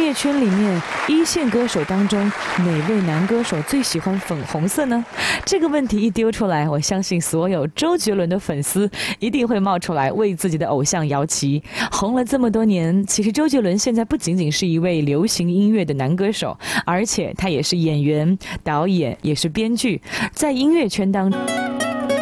乐圈里面一线歌手当中，哪位男歌手最喜欢粉红色呢？这个问题一丢出来，我相信所有周杰伦的粉丝一定会冒出来为自己的偶像摇旗。红了这么多年，其实周杰伦现在不仅仅是一位流行音乐的男歌手，而且他也是演员、导演，也是编剧，在音乐圈当中。